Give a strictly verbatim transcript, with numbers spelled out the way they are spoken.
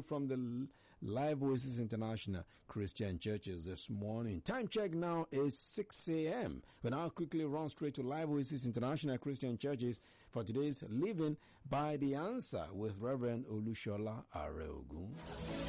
from the Live Voices International Christian Churches this morning. Time check now is six a.m. We now quickly run straight to Live Voices International Christian Churches for today's Living by the Answer with Reverend Olushola Areogun.